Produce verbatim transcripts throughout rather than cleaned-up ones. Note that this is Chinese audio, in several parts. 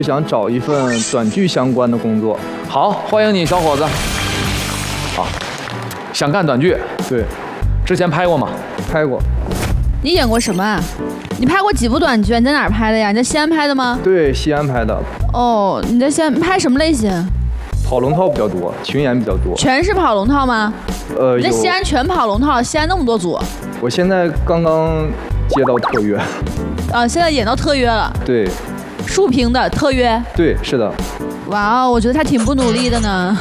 想找一份短剧相关的工作。 好，欢迎你，小伙子。好，想干短剧？ 对， 之前拍过吗？ 拍过。 你演过什么啊？你拍过几部短剧？你在哪儿拍的呀？你在西安拍的吗？ 对，西安拍的。 哦，你在西安拍什么类型？ 跑龙套比较多，群演比较多。 全是跑龙套吗？ 呃， 你在西安全跑龙套，西安那么多组。 我现在刚刚接到特约。 啊，现在演到特约了。 对。 竖屏的特约。对， 是的。 哇哦，我觉得他挺不努力的呢。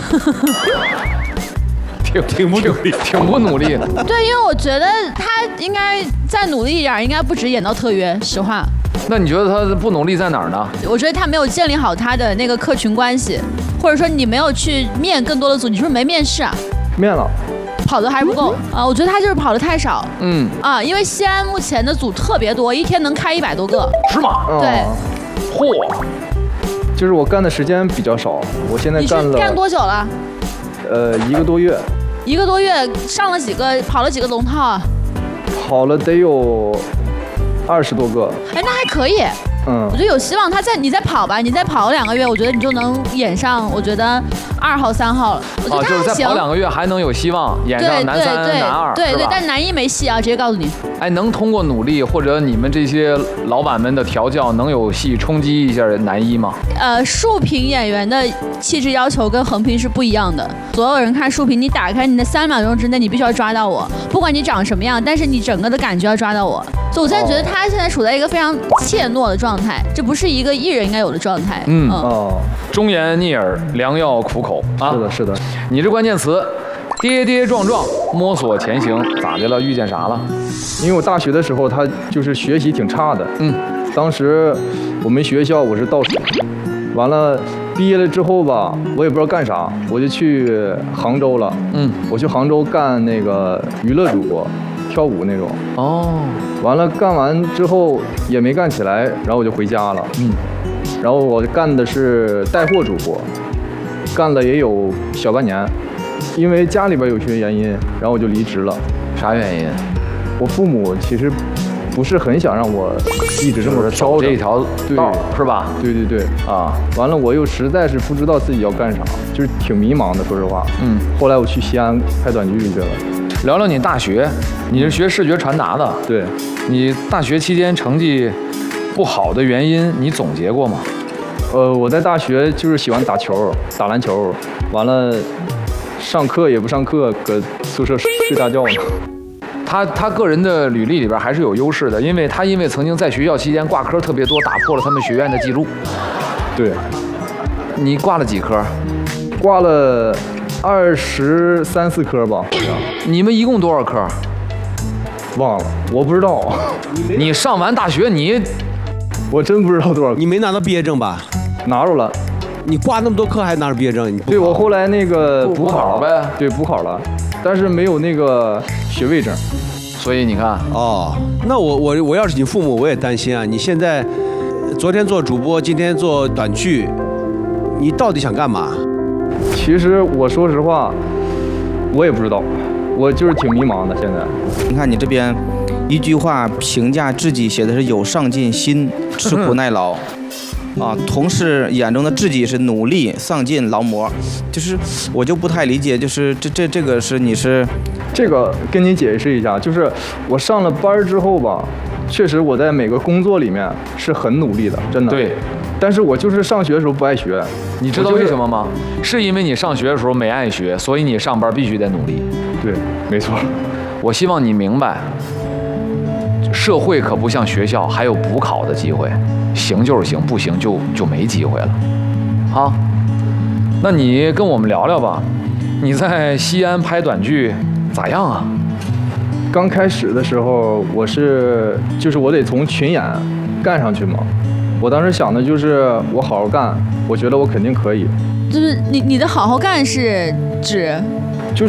挺挺不努力，挺不努力的。 对，因为我觉得他应该再努力一点，应该不止演到特约。实话。 那你觉得他不努力在哪儿呢？ 我觉得他没有建立好他的那个客群关系，或者说你没有去面更多的组，你是不是没面试啊？ 面了。 跑的还不够啊！我觉得他就是跑的太少。 嗯。 啊，因为西安目前的组特别多，一天能开一百多个。 是吗？ 对。 嚯！ 就是我干的时间比较少，我现在干了。 你是干多久了？ 呃，一个多月。 一个多月上了几个，跑了几个龙套啊？ 跑了得有二十多个。 哎，那还可以。嗯，我觉得有希望。他再你再跑吧，你再跑两个月，我觉得你就能演上，我觉得二号、三号了。我觉得他就是再跑两个月还能有希望演上男三、男二， 对对，但男一没戏啊，直接告诉你。 哎，能通过努力或者你们这些老板们的调教，能有戏冲击一下男一吗？ 呃，竖屏演员的气质要求跟横屏是不一样的。所有人看竖屏，你打开你的三秒钟之内，你必须要抓到我，不管你长什么样，但是你整个的感觉要抓到我。所以我现在觉得他现在处在一个非常怯懦的状态，这不是一个艺人应该有的状态。 嗯哦，忠言逆耳，良药苦口啊。 是的，是的。 你这关键词，跌跌撞撞，摸索前行，咋的了？遇见啥了？ 因为我大学的时候，他就是学习挺差的。 嗯。 当时我们学校我是倒数，完了毕业了之后吧，我也不知道干啥，我就去杭州了。 嗯。 我去杭州干那个娱乐主播。跳舞那种哦， 完了干完之后也没干起来，然后我就回家了。 嗯， 然后我干的是带货主播，干了也有小半年，因为家里边有些原因，然后我就离职了。 啥原因？ 我父母其实不是很想让我一直这么走这条道，是吧？ 对对对啊！完了我又实在是不知道自己要干啥，就是挺迷茫的，说实话。 嗯， 后来我去西安拍短剧去了。 聊聊你大学，你是学视觉传达的。 对， 你大学期间成绩不好的原因，你总结过吗？ 呃，我在大学就是喜欢打球，打篮球，完了上课也不上课，搁宿舍睡大觉呢。 他他个人的履历里边还是有优势的，因为他因为曾经在学校期间挂科特别多，打破了他们学院的记录。 对， 你挂了几科？ 挂了二十三四科吧，好像。 你们一共多少科？ 忘了，我不知道。 你上完大学，你我真不知道多少。 你没拿到毕业证吧？ 拿着了。 你挂那么多科还拿着毕业证？你对，我后来那个补考呗。 对，补考了，但是没有那个学位证。 所以你看， 哦，那我我我要是你父母，我也担心啊。你现在昨天做主播，今天做短剧，你到底想干嘛？ 其实我说实话，我也不知道，我就是挺迷茫的。现在， 你看你这边一句话评价自己写的是有上进心、吃苦耐劳，啊，同事眼中的自己是努力、上进、劳模，就是我就不太理解，就是这这这个是你是， 这个跟你解释一下，就是我上了班之后吧，确实我在每个工作里面是很努力的，真的。 对。 但是我就是上学的时候不爱学， 你知道为什么吗？是因为你上学的时候没爱学，所以你上班必须得努力。 对，没错。 我希望你明白，社会可不像学校，还有补考的机会，行就是行，不行就就没机会了。好，那你跟我们聊聊吧，你在西安拍短剧咋样啊？ 刚开始的时候，我是就是我得从群演干上去嘛。我当时想的就是我好好干，我觉得我肯定可以。 就是你你的好好干是指？ 就是，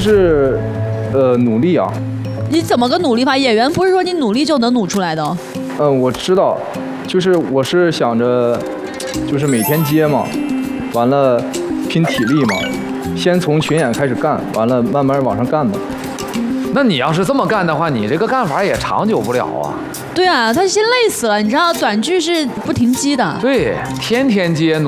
呃，努力啊。 你怎么个努力法？演员不是说你努力就能努出来的哦。 嗯，我知道，就是我是想着，就是每天接嘛，完了拼体力嘛，先从群演开始干，完了慢慢往上干嘛。 那你要是这么干的话，你这个干法也长久不了啊。 对啊，他先累死了。你知道短剧是不停机的。 对，天天接。